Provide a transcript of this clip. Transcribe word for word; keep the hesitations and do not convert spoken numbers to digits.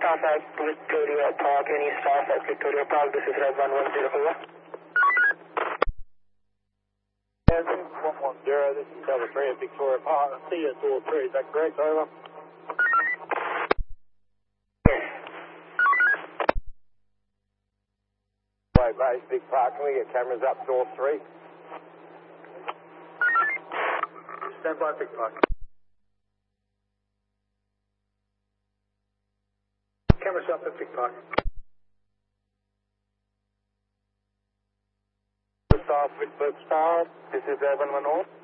Starflight Victoria Park, any Starflight Victoria Park, this is Red one one zero, over. one one zero, this is Delta three at Victoria Park, I see you at door three, is that correct, over? Yes. Right, base, Big Park, can we get cameras up door three? Stand by, Big Park. Cameras up at Big Park. Star, Pittsburgh Star, this is Urban One oh.